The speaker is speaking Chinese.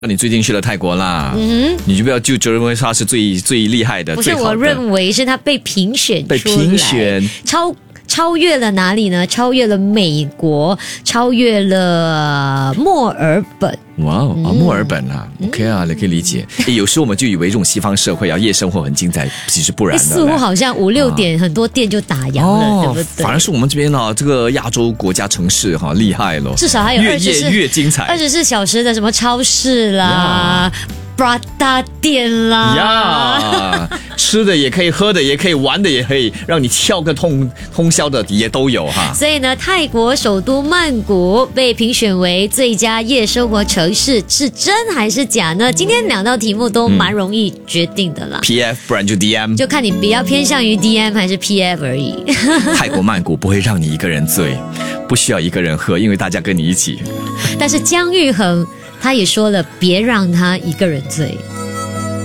那你最近去了泰国啦，你就不要就认为他是最厉害的， 不是，我认为是他被评选出来， 被评选超越了哪里呢？超越了美国，超越了墨尔本。 哇哦，墨尔本啊，OK 啊，你可以理解。有时候我们就以为这种西方社会啊，夜生活很精彩，其实不然的。 似乎好像5、6点很多店就打烊了，对不对？ 反而是我们这边呢，这个亚洲国家城市哈厉害了， 至少还有越夜越精彩 ，24小时的什么超市啦。Prada 店啦呀，吃的也可以，喝的也可以，玩的也可以，让你跳个通宵的也都有哈。 所以呢，泰国首都曼谷被评选为最佳夜生活城市，是真还是假呢？今天2道题目都蛮容易决定的啦。 PF 不然就 DM， 就看你比较偏向于 DM 还是 PF 而已。 泰国曼谷不会让你一个人醉，不需要一个人喝，因为大家跟你一起。 但是姜育恒他也说了，别让他一个人醉。